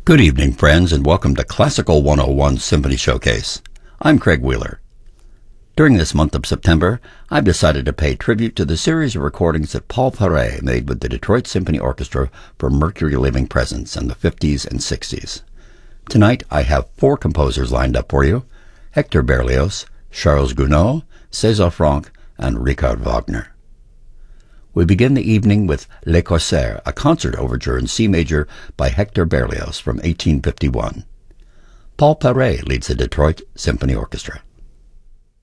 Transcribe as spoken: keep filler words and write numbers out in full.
Good evening, friends, and welcome to Classical one oh one Symphony Showcase. I'm Craig Wheeler. During this month of September, I've decided to pay tribute to the series of recordings that Paul Paray made with the Detroit Symphony Orchestra for Mercury Living Presence in the fifties and sixties. Tonight, I have four composers lined up for you: Hector Berlioz, Charles Gounod, César Franck, and Richard Wagner. We begin the evening with Les Corsaires, a concert overture in C major by Hector Berlioz from eighteen fifty-one. Paul Paray leads the Detroit Symphony Orchestra.